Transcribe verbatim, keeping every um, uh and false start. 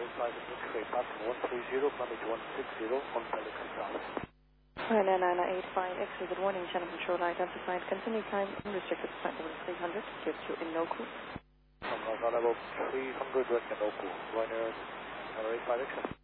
five X-ray, path one three zero, manage one six zero, on pilot control. Nine nine eight five X-ray, good morning, channel control identified, continue time, unrestricted flight level three hundred, gives you in Noku. Level three hundred, west Noku, Ryanair eight five X-ray.